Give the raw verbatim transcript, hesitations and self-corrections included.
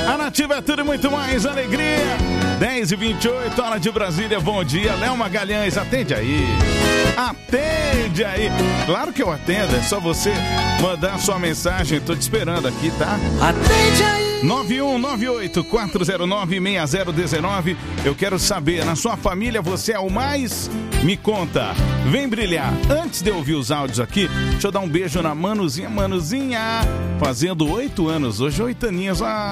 A Nativa é tudo e muito mais alegria. dez e vinte e oito, hora de Brasília. Bom dia, Léo Magalhães. Atende aí. Atende aí. Claro que eu atendo. É só você mandar sua mensagem. Tô te esperando aqui, tá? Atende aí. nove um nove oito quatro zero nove seis zero um nove. Eu quero saber, na sua família você é o mais? Me conta. Vem brilhar. Antes de eu ouvir os áudios aqui, deixa eu dar um beijo na Manuzinha. Manuzinha, fazendo oito anos. Hoje, oito aninhos. Ah,